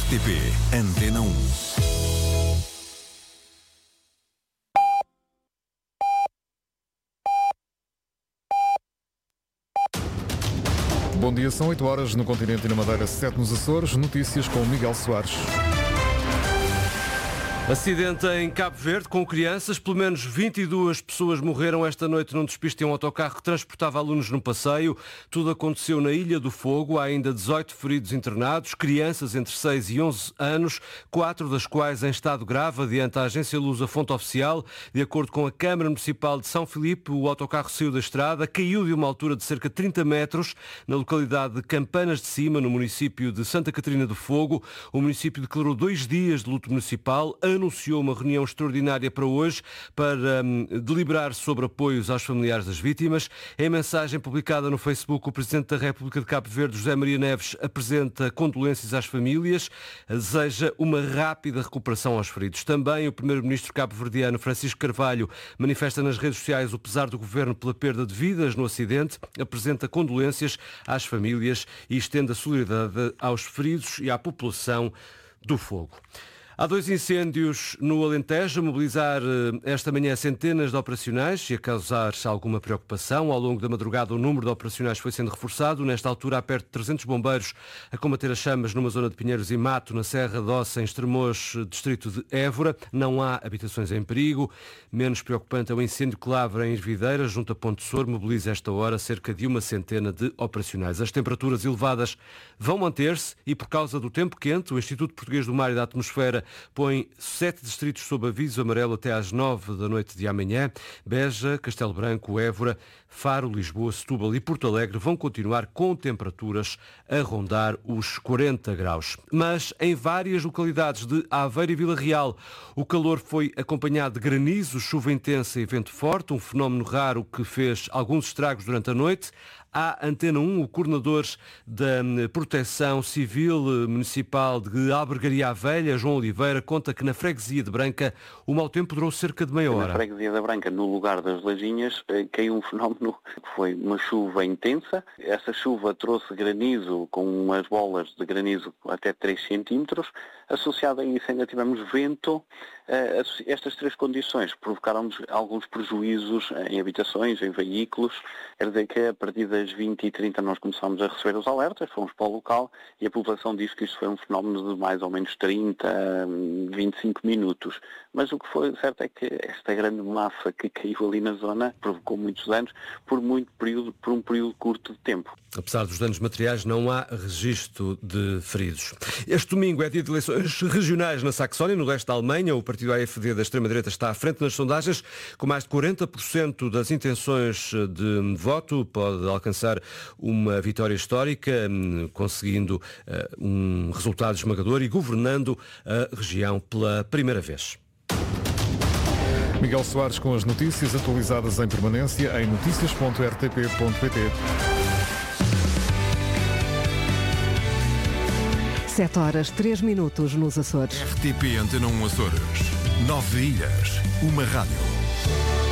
RTP Antena 1. Bom dia, são 8 horas no continente e na Madeira, 7 nos Açores. Notícias com Miguel Soares. Acidente em Cabo Verde com crianças. Pelo menos 22 pessoas morreram esta noite num despiste em um autocarro que transportava alunos no passeio. Tudo aconteceu na Ilha do Fogo. Há ainda 18 feridos internados, crianças entre 6 e 11 anos, 4 das quais em estado grave, adianta a agência Lusa, fonte oficial. De acordo com a Câmara Municipal de São Filipe, o autocarro saiu da estrada, caiu de uma altura de cerca de 30 metros na localidade de Campanas de Cima, no município de Santa Catarina do Fogo. O município declarou 2 dias de luto municipal, anunciou uma reunião extraordinária para hoje para deliberar sobre apoios aos familiares das vítimas. Em mensagem publicada no Facebook, o Presidente da República de Cabo Verde, José Maria Neves, apresenta condolências às famílias, deseja uma rápida recuperação aos feridos. Também o Primeiro-Ministro cabo-verdiano, Francisco Carvalho, manifesta nas redes sociais o pesar do Governo pela perda de vidas no acidente, apresenta condolências às famílias e estende a solidariedade aos feridos e à população do Fogo. Há 2 incêndios no Alentejo a mobilizar esta manhã centenas de operacionais e a causar alguma preocupação. Ao longo da madrugada o número de operacionais foi sendo reforçado. Nesta altura há perto de 300 bombeiros a combater as chamas numa zona de pinheiros e mato na Serra de Ossa, em Estremoz, distrito de Évora. Não há habitações em perigo. Menos preocupante é o incêndio que lavra em Hervideiras, junto a Ponte Sor, mobiliza esta hora cerca de uma centena de operacionais. As temperaturas elevadas vão manter-se e, por causa do tempo quente, o Instituto Português do Mar e da Atmosfera põe 7 distritos sob aviso amarelo até às 9 da noite de amanhã. Beja, Castelo Branco, Évora, Faro, Lisboa, Setúbal e Porto Alegre vão continuar com temperaturas a rondar os 40 graus. Mas em várias localidades de Aveiro e Vila Real, o calor foi acompanhado de granizo, chuva intensa e vento forte, um fenómeno raro que fez alguns estragos durante a noite. À Antena 1, o coordenador da Proteção Civil Municipal de Albergaria à Velha, João Oliveira, conta que na freguesia de Branca o mau tempo durou cerca de meia hora. Na freguesia da Branca, no lugar das Lajinhas, caiu um fenómeno que foi uma chuva intensa. Essa chuva trouxe granizo, com umas bolas de granizo até 3 centímetros. Associado a isso ainda tivemos vento. Estas 3 condições provocaram-nos alguns prejuízos em habitações, em veículos. Quer dizer que a partir das 20h30 nós começámos a receber os alertas, fomos para o local e a população disse que isto foi um fenómeno de mais ou menos 30, 25 minutos. Mas o que foi certo é que esta grande massa que caiu ali na zona provocou muitos danos por um período curto de tempo. Apesar dos danos materiais, não há registro de feridos. Este domingo é dia de eleições regionais na Saxónia, no leste da Alemanha. O partido AfD da extrema-direita está à frente nas sondagens, com mais de 40% das intenções de voto. Pode alcançar uma vitória histórica, conseguindo um resultado esmagador e governando a região pela primeira vez. Miguel Soares com as notícias atualizadas em permanência em noticias.rtp.pt. 7 horas, 3 minutos nos Açores. RTP Antena 1 Açores. 9 ilhas, uma rádio.